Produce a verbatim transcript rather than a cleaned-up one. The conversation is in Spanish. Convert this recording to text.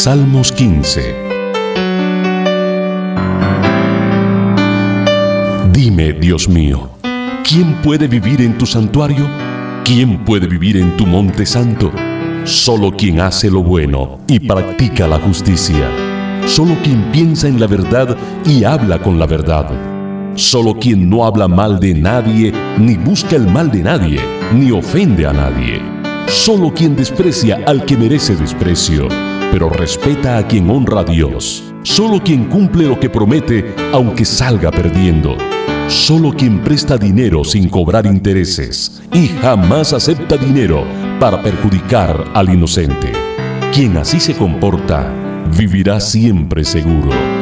Salmos quince. Dime, Dios mío, ¿quién puede vivir en tu santuario? ¿Quién puede vivir en tu monte santo? Solo quien hace lo bueno y practica la justicia. Solo quien piensa en la verdad y habla con la verdad. Solo quien no habla mal de nadie, ni busca el mal de nadie, ni ofende a nadie. Solo quien desprecia al que merece desprecio, pero respeta a quien honra a Dios. Solo quien cumple lo que promete, aunque salga perdiendo. Solo quien presta dinero sin cobrar intereses y jamás acepta dinero para perjudicar al inocente. Quien así se comporta, vivirá siempre seguro.